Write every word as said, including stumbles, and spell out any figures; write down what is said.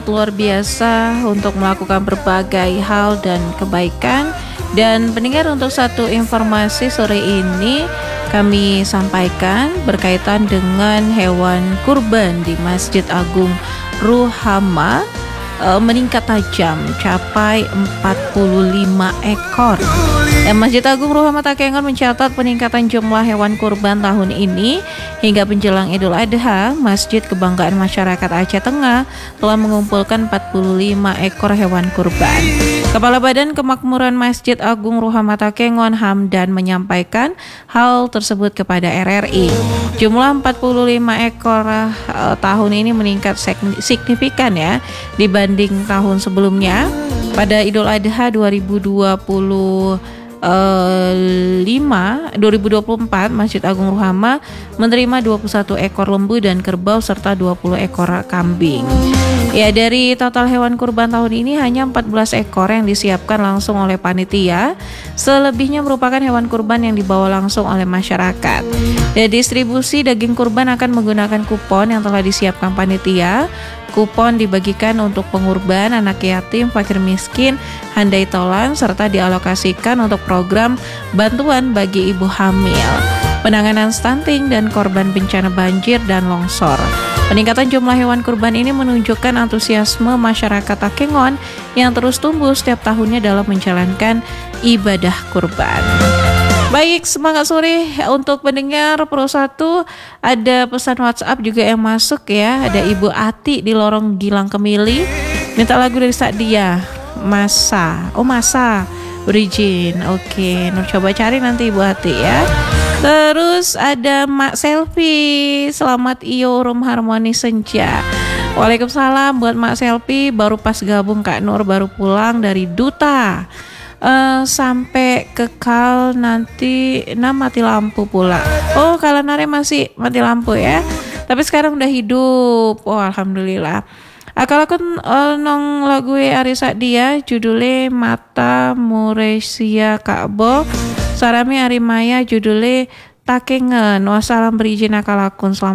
luar biasa untuk melakukan berbagai hal dan kebaikan. Dan pendengar, untuk satu informasi sore ini kami sampaikan berkaitan dengan hewan kurban di Masjid Agung Ruhama e, meningkat tajam, capai empat puluh lima ekor. Dan Masjid Agung Ruhama Takengon mencatat peningkatan jumlah hewan kurban tahun ini. Hingga menjelang Idul Adha, Masjid Kebanggaan Masyarakat Aceh Tengah telah mengumpulkan empat puluh lima ekor hewan kurban. Kepala Badan Kemakmuran Masjid Agung Ruhama Takengon, Hamdan, menyampaikan hal tersebut kepada R R I. Jumlah empat puluh lima ekor uh, tahun ini meningkat signifikan ya dibanding tahun sebelumnya. Pada Idul Adha dua ribu dua puluh lima dua ribu dua puluh empat, Masjid Agung Ruhama menerima dua puluh satu ekor lembu dan kerbau serta dua puluh ekor kambing. Ya, dari total hewan kurban tahun ini hanya empat belas ekor yang disiapkan langsung oleh panitia. Selebihnya merupakan hewan kurban yang dibawa langsung oleh masyarakat. Dan distribusi daging kurban akan menggunakan kupon yang telah disiapkan panitia. Kupon dibagikan untuk pengurban, anak yatim, fakir miskin, handai tolan, serta dialokasikan untuk program bantuan bagi ibu hamil, penanganan stunting, dan korban bencana banjir dan longsor. Peningkatan jumlah hewan kurban ini menunjukkan antusiasme masyarakat Takengon yang terus tumbuh setiap tahunnya dalam menjalankan ibadah kurban. Baik, semangat sore untuk pendengar Pro satu. Ada pesan WhatsApp juga yang masuk ya. Ada Ibu Ati di Lorong Gilang Kemili, minta lagu dari Sadia, Masa. Oh, Masa Berizin. Oke, Nur coba cari nanti Ibu Ati ya. Terus ada Mak Selfie, selamat iyo rum harmoni senja. Waalaikumsalam buat Mak Selfie, baru pas gabung Kak Nur, baru pulang dari Duta. Uh, sampai ke Kal nanti nah mati lampu pula. Oh, Kalanare masih mati lampu ya. Tapi sekarang udah hidup. Oh, alhamdulillah. Akalakun uh, nong lagu Arisa dia judulnya Mata Muresia Ka'bo. Sarami Arimaya judulnya Takengen. Wassalam berizin akalakun. Selamat